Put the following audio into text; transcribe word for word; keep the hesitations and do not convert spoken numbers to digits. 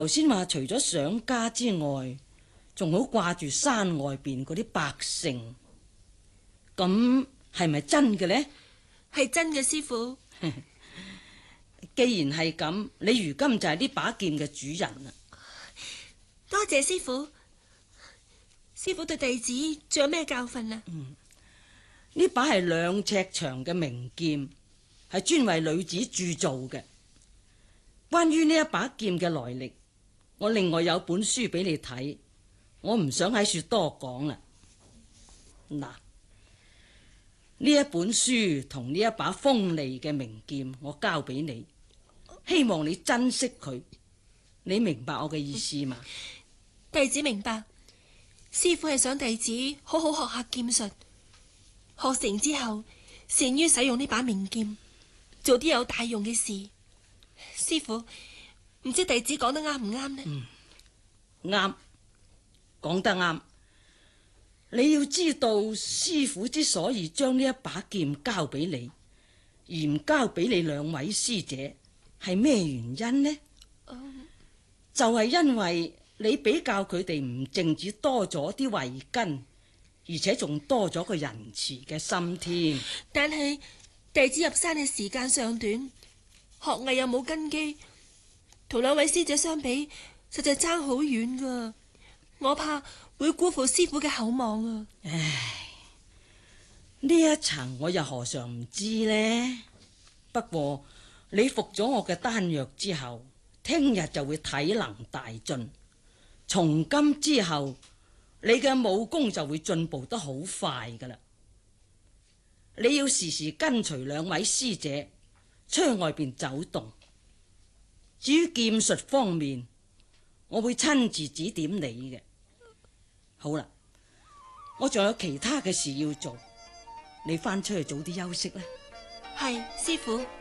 頭先話除咗想家之外，仲好掛住山外邊嗰啲百姓，咁係咪真嘅呢？ 係真嘅，師父。 既然係咁，你如今就係呢把劍嘅主人啦。 多謝師父。師父對弟子仲有咩教訓啊？ 嗯，呢把係兩尺長嘅名劍，係專為女子鑄造嘅。關於呢一把劍嘅來歷，我另外有本書俾你睇，我唔想喺處多講啦。嗱，呢一本書同呢一把鋒利嘅名劍，我交俾你，希望你珍惜佢。你明白我嘅意思嘛？ 弟子明白。師父係想弟子好好學下劍術，學成之後善於使用呢把名劍，做啲有大用嘅事。師父，唔知弟子講得啱唔啱呢？ 嗯，啱，講得啱。你要知道，師父之所以將呢一把劍交俾你，而唔交俾你兩位師姐，係咩原因呢？ 嗯、 就係因為你比較佢哋唔淨止多咗啲慧根，而且仲多咗個仁慈嘅心添。 但係弟子入山嘅時間尚短，學藝又冇根基，同兩位師姐相比，實在差好遠噶。我怕會辜負師父嘅厚望啊！ 唉，呢一層我又何嘗唔知呢？不過你服咗我嘅丹藥之後，聽日就會體能大進。從今之後，你嘅武功就會進步得好快噶啦。你要時時跟隨兩位師姐出去外邊走動。至於劍術方面，我會親自指點你嘅。好啦，我仲有其他嘅事要做，你翻出去早啲休息啦。 係，師父。